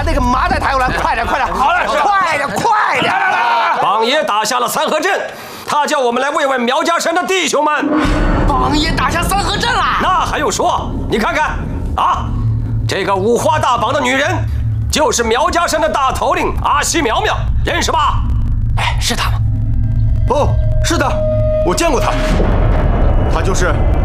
那个麻袋抬过来，快点，快点！好了，快点，快点！ 榜爷打下了三合阵，他叫我们来慰问苗家山的弟兄们。 榜爷打下三合阵了， 那还用说？你看看啊，这个五花大绑的女人，就是苗家山的大头领阿西苗苗，认识吧？ 哎，是他吗？ 哦，是的，我见过他，他就是